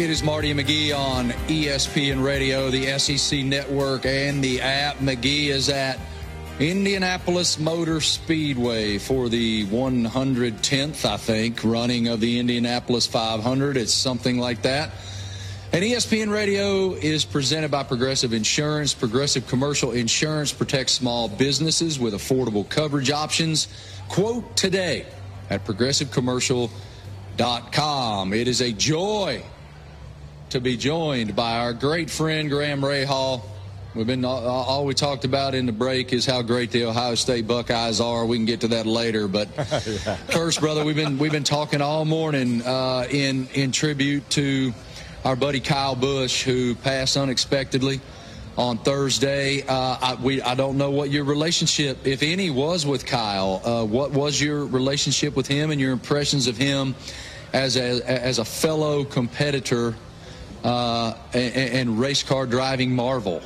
It is Marty McGee on ESPN Radio, the SEC Network, and the app. McGee is at Indianapolis Motor Speedway for the 110th, I think, running of the Indianapolis 500. It's something like that. And ESPN Radio is presented by Progressive Insurance. Progressive Commercial Insurance protects small businesses with affordable coverage options. Quote today at progressivecommercial.com. It is a joy to be joined by our great friend Graham Rahal. All we talked about in the break is how great the Ohio State Buckeyes are. We can get to that later, but first, brother, we've been talking all morning in tribute to our buddy Kyle Busch, who passed unexpectedly on Thursday. I don't know what your relationship, if any, was with Kyle. What was your relationship with him and your impressions of him as a fellow competitor and race car driving marvel?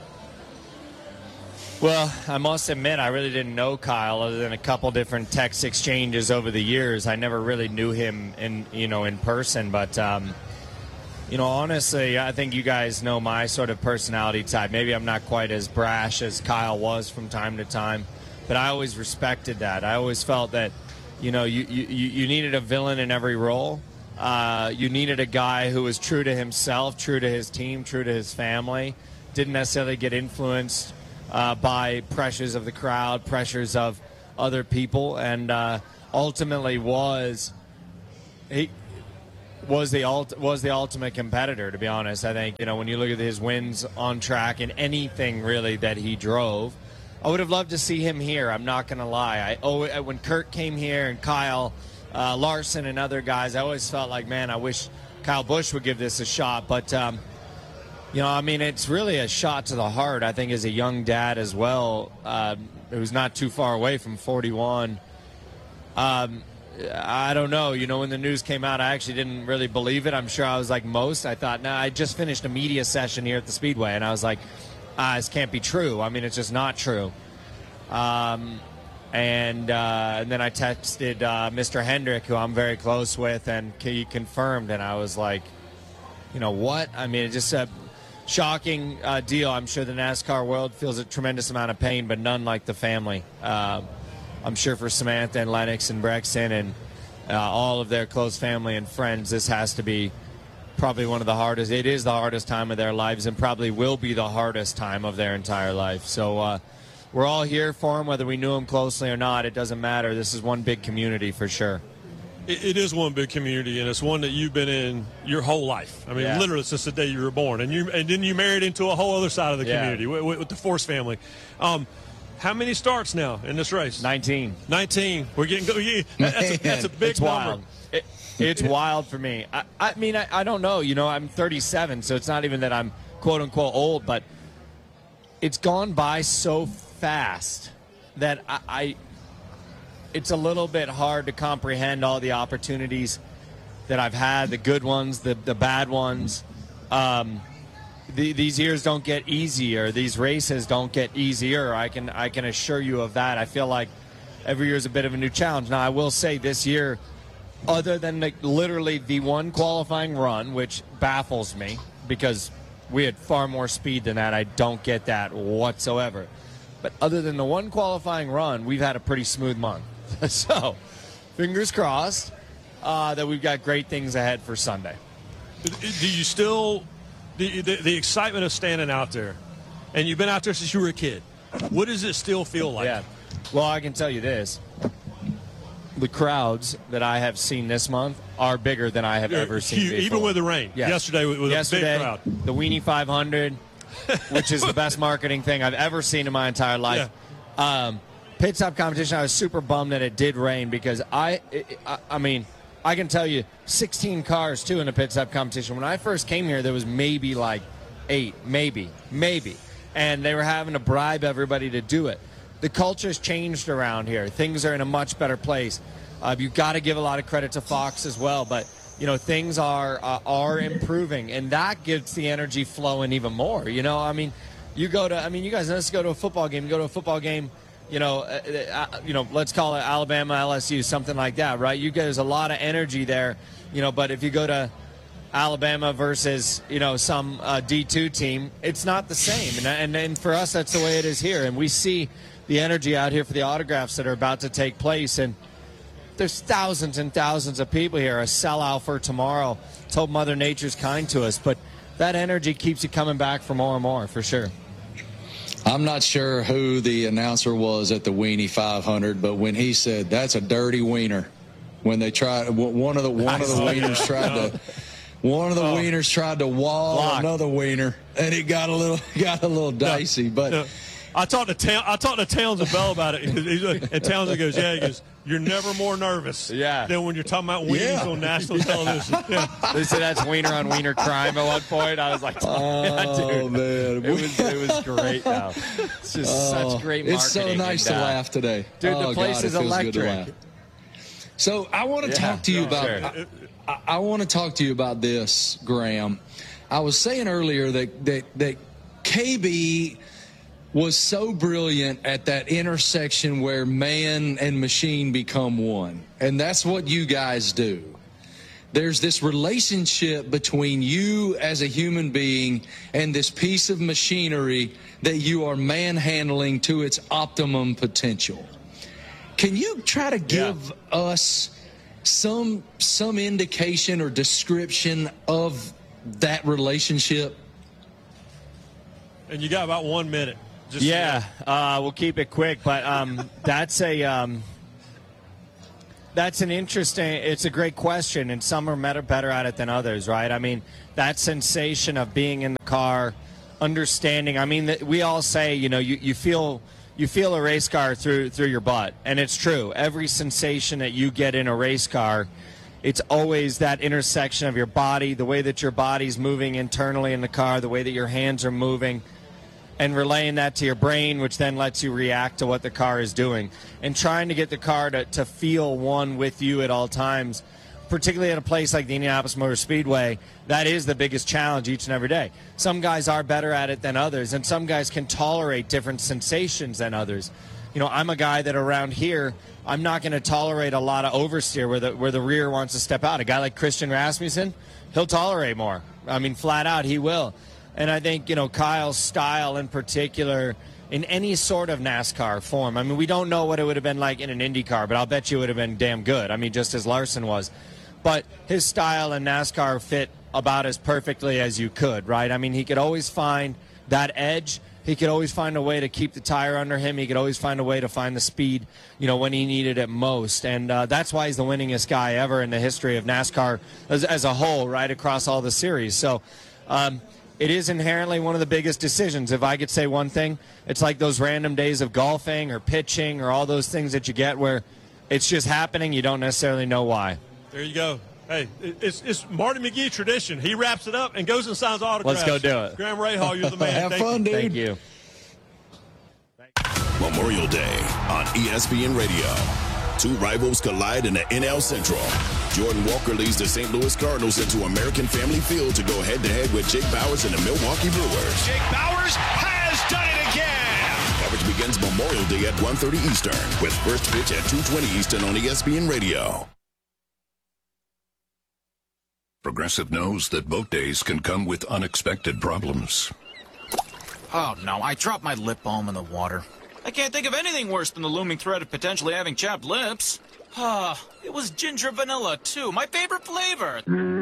Well, I must admit, I really didn't know Kyle other than a couple different text exchanges over the years. I never really knew him in person, but honestly, I think you guys know my sort of personality type. Maybe I'm not quite as brash as Kyle was from time to time, but I always respected that. I always felt that, you needed a villain in every role. You needed a guy who was true to himself, true to his team, true to his family, didn't necessarily get influenced by pressures of the crowd, pressures of other people, and ultimately was the ultimate competitor, to be honest. I think, when you look at his wins on track and anything really that he drove, I would have loved to see him here. I'm not going to lie. When Kurt came here and Kyle Larson and other guys, I always felt like, man, I wish Kyle Busch would give this a shot. But, it's really a shot to the heart, I think, as a young dad as well, who's not too far away from 41. I don't know. When the news came out, I actually didn't really believe it. I'm sure I was like most. I thought, I just finished a media session here at the Speedway, and I was like, this can't be true. I mean, it's just not true. And then I texted Mr. Hendrick, who I'm very close with, and he confirmed. And I was like, what? I mean, it's just a shocking deal. I'm sure the NASCAR world feels a tremendous amount of pain, but none like the family. I'm sure for Samantha and Lennox and Brexton and all of their close family and friends, this has to be probably one of the hardest. It is the hardest time of their lives and probably will be the hardest time of their entire life. So we're all here for them, whether we knew them closely or not. It doesn't matter. This is one big community for sure. It is one big community, and it's one that you've been in your whole life. I mean, literally since the day you were born. And then you married into a whole other side of the community with the Force family. How many starts now in this race? 19. 19. We're getting that's a big it's number. Wild. It's wild for me. I mean, I don't know. I'm 37, so it's not even that I'm quote-unquote old, but it's gone by so fast that it's a little bit hard to comprehend all the opportunities that I've had, the good ones, the bad ones. These years don't get easier. These races don't get easier. I can assure you of that. I feel like every year is a bit of a new challenge. Now, I will say this year, other than literally the one qualifying run, which baffles me because we had far more speed than that. I don't get that whatsoever. But other than the one qualifying run, we've had a pretty smooth month. So, fingers crossed that we've got great things ahead for Sunday. Do you still, the excitement of standing out there, and you've been out there since you were a kid, what does it still feel like? Yeah. Well, I can tell you this. The crowds that I have seen this month are bigger than I have ever seen before. Even with the rain. Yes. Yesterday with a big crowd. The Weenie 500, which is the best marketing thing I've ever seen in my entire life. Yeah. Pit stop competition, I was super bummed that it did rain because I mean, I can tell you 16 cars, too, in a pit stop competition. When I first came here, there was maybe like 8, maybe. And they were having to bribe everybody to do it. The culture's changed around here. Things are in a much better place. You've got to give a lot of credit to Fox as well, but things are improving, and that gets the energy flowing even more. You guys let's go to a football game. You go to a football game, let's call it Alabama, LSU, something like that, right? There's a lot of energy there, but if you go to Alabama versus, some D2 team, it's not the same. And for us, that's the way it is here. And we see the energy out here for the autographs that are about to take place. And there's thousands and thousands of people here, a sellout for tomorrow. Let's hope Mother Nature's kind to us. But that energy keeps you coming back for more and more, for sure. I'm not sure who the announcer was at the Weenie 500, but when he said, "That's a dirty wiener," when they tried, one of the wieners tried to wall another wiener, and it got a little dicey. But I talked to Townsend Bell about it, and Townsend goes, "Yeah," he goes, "You're never more nervous than when you're talking about wieners on national television." Yeah. They said that's wiener on wiener crime at one point. I was like, "Oh man, it was great." Now it's just such great marketing. It's so nice to laugh today, dude. The place is electric. So I want to talk to you about. Sure. I want to talk to you about this, Graham. I was saying earlier that KB was so brilliant at that intersection where man and machine become one. And that's what you guys do. There's this relationship between you as a human being and this piece of machinery that you are manhandling to its optimum potential. Can you try to give us some indication or description of that relationship? And you got about 1 minute. We'll keep it quick, but that's an interesting. It's a great question, and some are better at it than others, right? I mean, that sensation of being in the car, understanding. I mean, we all say, you feel a race car through your butt, and it's true. Every sensation that you get in a race car, it's always that intersection of your body, the way that your body's moving internally in the car, the way that your hands are moving, and relaying that to your brain, which then lets you react to what the car is doing. And trying to get the car to feel one with you at all times, particularly at a place like the Indianapolis Motor Speedway, that is the biggest challenge each and every day. Some guys are better at it than others, and some guys can tolerate different sensations than others. I'm a guy that around here, I'm not going to tolerate a lot of oversteer where the rear wants to step out. A guy like Christian Rasmussen, he'll tolerate more. I mean, flat out, he will. And I think, Kyle's style in particular, in any sort of NASCAR form, I mean, we don't know what it would have been like in an IndyCar, but I'll bet you it would have been damn good. I mean, just as Larson was. But his style in NASCAR fit about as perfectly as you could, right? I mean, he could always find that edge. He could always find a way to keep the tire under him. He could always find a way to find the speed, when he needed it most. And that's why he's the winningest guy ever in the history of NASCAR as a whole, right, across all the series. So, it is inherently one of the biggest decisions. If I could say one thing, it's like those random days of golfing or pitching or all those things that you get where it's just happening. You don't necessarily know why. There you go. Hey, it's Marty McGee tradition. He wraps it up and goes and signs autographs. Let's go do it. Graham Rahal, you're the man. Have fun, dude. Thank you. Memorial Day on ESPN Radio. Two rivals collide in the NL Central. Jordan Walker leads the St. Louis Cardinals into American Family Field to go head-to-head with Jake Bauers and the Milwaukee Brewers. Jake Bauers has done it again! Coverage begins Memorial Day at 1:30 Eastern with first pitch at 2:20 Eastern on ESPN Radio. Progressive knows that boat days can come with unexpected problems. Oh, no, I dropped my lip balm in the water. I can't think of anything worse than the looming threat of potentially having chapped lips. It was ginger vanilla, too. My favorite flavor.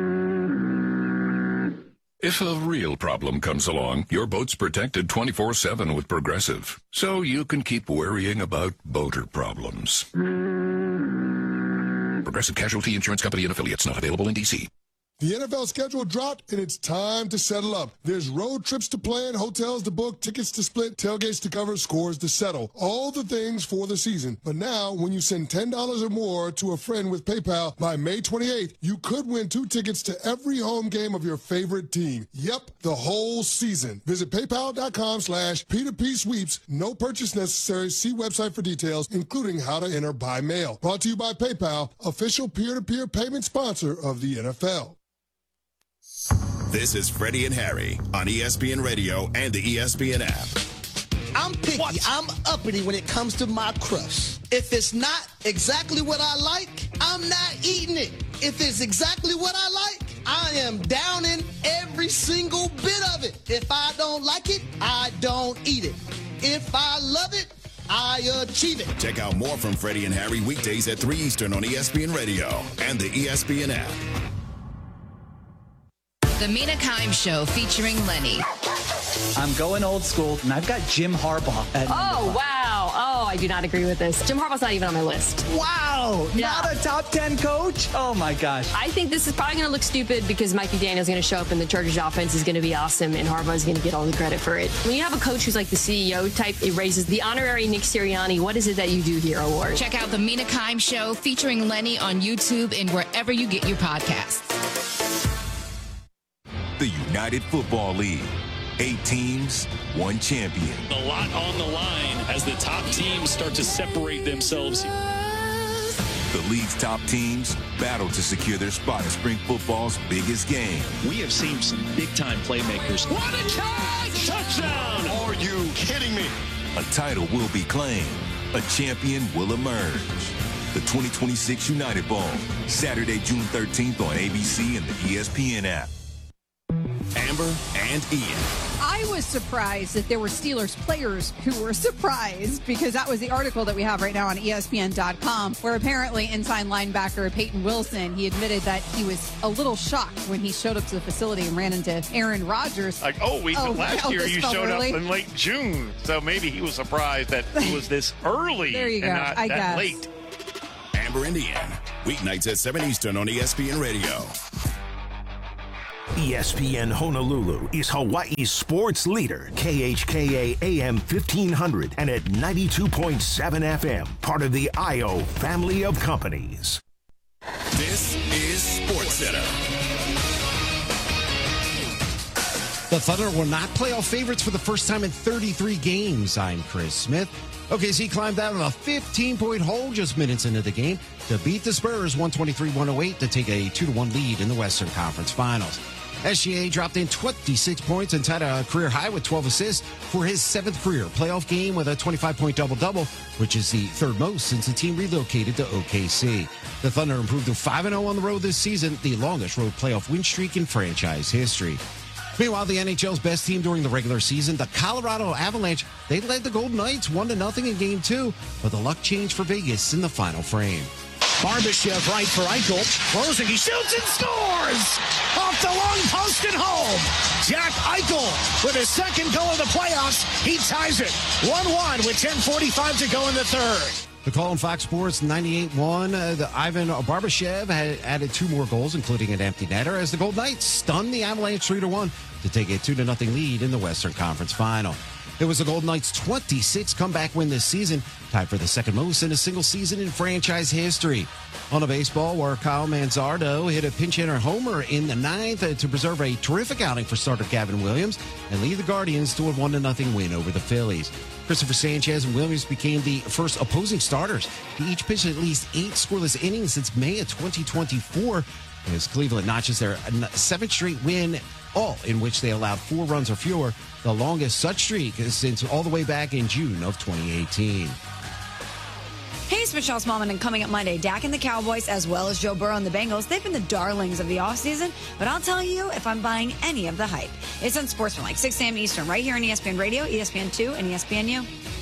If a real problem comes along, your boat's protected 24/7 with Progressive, so you can keep worrying about boater problems. Progressive Casualty Insurance Company and Affiliates, not available in D.C. The NFL schedule dropped, and it's time to settle up. There's road trips to plan, hotels to book, tickets to split, tailgates to cover, scores to settle. All the things for the season. But now, when you send $10 or more to a friend with PayPal by May 28th, you could win 2 tickets to every home game of your favorite team. Yep, the whole season. Visit PayPal.com/P2P sweeps. No purchase necessary. See website for details, including how to enter by mail. Brought to you by PayPal, official peer-to-peer payment sponsor of the NFL. This is Freddie and Harry on ESPN Radio and the ESPN app. I'm picky. I'm uppity when it comes to my crust. If it's not exactly what I like, I'm not eating it. If it's exactly what I like, I am downing every single bit of it. If I don't like it, I don't eat it. If I love it, I achieve it. Check out more from Freddie and Harry weekdays at 3 Eastern on ESPN Radio and the ESPN app. The Mina Kimes Show featuring Lenny. I'm going old school, and I've got Jim Harbaugh at Oh, wow. Oh, I do not agree with this. Jim Harbaugh's not even on my list. Wow. Yeah. Not a top 10 coach? Oh, my gosh. I think this is probably going to look stupid because Mike McDaniel's going to show up and the Chargers offense is going to be awesome and Harbaugh's going to get all the credit for it. When you have a coach who's like the CEO type, it raises the honorary Nick Sirianni, what is it that you do here award. Check out the Mina Kimes Show featuring Lenny on YouTube and wherever you get your podcasts. The United Football League. 8 teams, 1 champion. A lot on the line as the top teams start to separate themselves. The league's top teams battle to secure their spot at spring football's biggest game. We have seen some big-time playmakers. What a catch! Touchdown! Are you kidding me? A title will be claimed. A champion will emerge. The 2026 United Bowl, Saturday, June 13th on ABC and the ESPN app. Amber and Ian. I was surprised that there were Steelers players who were surprised because that was the article that we have right now on ESPN.com where apparently inside linebacker Peyton Wilson, he admitted that he was a little shocked when he showed up to the facility and ran into Aaron Rodgers. Like, last year you showed up in late June, so maybe he was surprised that it was this early there you and go. not I that guess. late. Amber and Ian. Weeknights at 7 Eastern on ESPN Radio. ESPN Honolulu is Hawaii's sports leader, KHKA AM 1500 and at 92.7 FM, part of the IO family of companies. This is SportsCenter. The Thunder were not playoff favorites for the first time in 33 games. I'm Chris Smith. OKC climbed out of a 15-point hole just minutes into the game to beat the Spurs 123-108 to take a 2-1 lead in the Western Conference Finals. SGA dropped in 26 points and tied a career high with 12 assists for his 7th career playoff game with a 25-point double-double, which is the 3rd most since the team relocated to OKC. The Thunder improved to 5-0 on the road this season, the longest road playoff win streak in franchise history. Meanwhile, the NHL's best team during the regular season, the Colorado Avalanche, they led the Golden Knights 1-0 in Game 2, but the luck changed for Vegas in the final frame. Barbashev right for Eichel. Closing, he shoots and scores! Off the long post and home. Jack Eichel with his 2nd goal of the playoffs. He ties it 1-1 with 10:45 to go in the 3rd. The call on Fox Sports 98-1. Ivan Barbashev had added 2 more goals, including an empty netter, as the Golden Knights stunned the Avalanche 3-1 to take a 2-0 lead in the Western Conference Final. It was the Golden Knights' 26th comeback win this season, tied for the 2nd most in a single season in franchise history. On a baseball, where Kyle Manzardo hit a pinch-hitter homer in the 9th to preserve a terrific outing for starter Gavin Williams and lead the Guardians to a 1-0 win over the Phillies. Christopher Sanchez and Williams became the first opposing starters to each pitch at least 8 scoreless innings since May of 2024, as Cleveland notches their 7th straight win, all in which they allowed 4 runs or fewer, the longest such streak since all the way back in June of 2018. Hey, it's Michelle Smallman, and coming up Monday, Dak and the Cowboys, as well as Joe Burrow and the Bengals, they've been the darlings of the offseason, but I'll tell you if I'm buying any of the hype. It's on Sportsmanlike, 6 a.m. Eastern, right here on ESPN Radio, ESPN2, and ESPNU.